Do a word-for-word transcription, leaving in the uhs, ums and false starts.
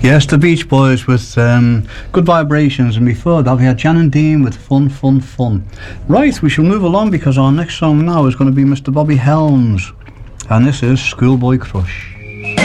Yes, the Beach Boys with um, Good Vibrations, and before that we had Jan and Dean with Fun, Fun, Fun. Right, we shall move along because our next song now is going to be Mister Bobby Helms, and this is Schoolboy Crush.